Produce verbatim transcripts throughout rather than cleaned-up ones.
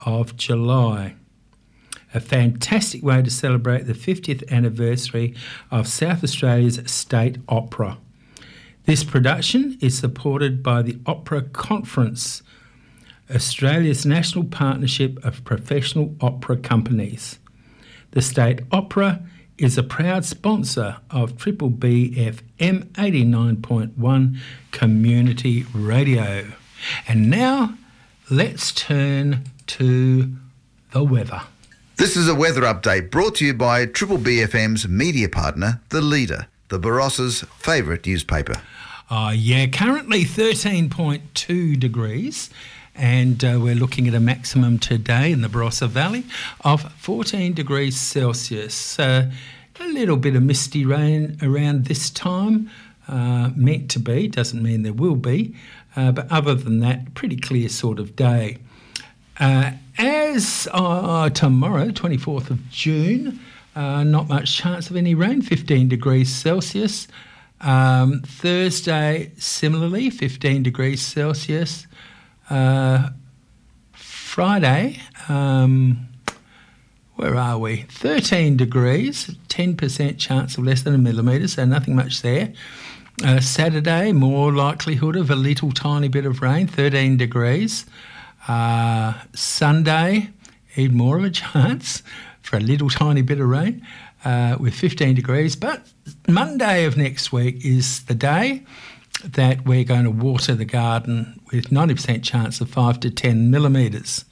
of July. A fantastic way to celebrate the fiftieth anniversary of South Australia's State Opera. This production is supported by the Opera Conference, Australia's national partnership of professional opera companies. The State Opera is a proud sponsor of Triple B F M eighty-nine point one Community Radio. And now let's turn to the weather. This is a weather update brought to you by Triple B F M's media partner, The Leader, the Barossa's favourite newspaper. Oh, yeah, currently thirteen point two degrees, and uh, we're looking at a maximum today in the Barossa Valley of fourteen degrees Celsius. Uh, a little bit of misty rain around this time, uh, meant to be, doesn't mean there will be, uh, but other than that, pretty clear sort of day. Uh, as uh, tomorrow, twenty-fourth of June, uh, not much chance of any rain, fifteen degrees Celsius. Um, Thursday, similarly, fifteen degrees Celsius. Uh, Friday, um, where are we? thirteen degrees, ten percent chance of less than a millimetre, so nothing much there. Uh, Saturday, more likelihood of a little tiny bit of rain, thirteen degrees. Uh, Sunday, even more of a chance for a little tiny bit of rain uh, with fifteen degrees. But Monday of next week is the day that we're going to water the garden with ninety percent chance of five to ten millimetres.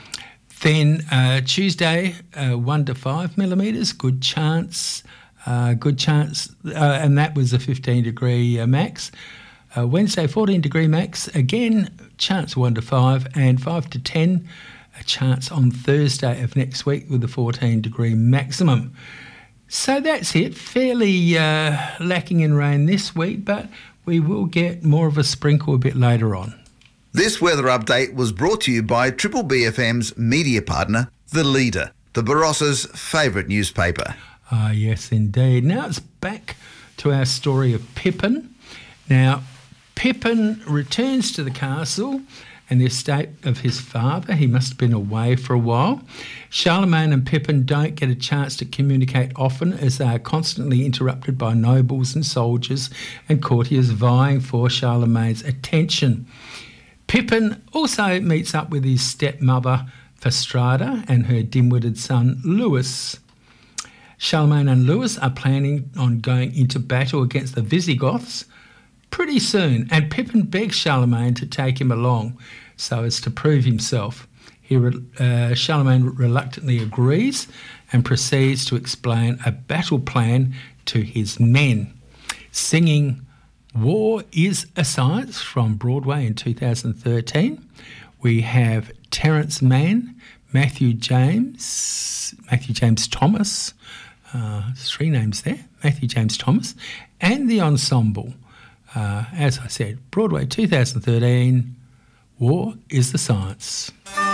Then uh, Tuesday, uh, one to five millimetres, good chance, uh, good chance, uh, and that was a fifteen degree uh, max. Uh, Wednesday, fourteen degree max, again, chance one to five, and five to ten, a chance on Thursday of next week with a fourteen degree maximum. So that's it, fairly uh, lacking in rain this week, but we will get more of a sprinkle a bit later on. This weather update was brought to you by Triple B F M's media partner, The Leader, the Barossa's favourite newspaper. Ah, yes, indeed. Now it's back to our story of Pippin. Now, Pippin returns to the castle and the estate of his father. He must have been away for a while. Charlemagne and Pippin don't get a chance to communicate often, as they are constantly interrupted by nobles and soldiers and courtiers vying for Charlemagne's attention. Pippin also meets up with his stepmother, Fastrada, and her dim-witted son, Lewis. Charlemagne and Lewis are planning on going into battle against the Visigoths pretty soon, and Pippin begs Charlemagne to take him along so as to prove himself. He re- uh, Charlemagne reluctantly agrees and proceeds to explain a battle plan to his men. Singing War is a Science from Broadway in two thousand thirteen, we have Terence Mann, Matthew James, Matthew James Thomas, uh, three names there, Matthew James Thomas, and the ensemble. Uh, as I said, Broadway two thousand thirteen, War is the Science.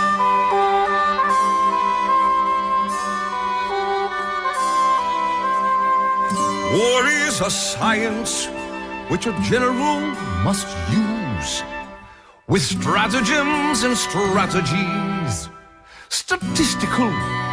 War is a science which a general must use, with stratagems and strategies, statistical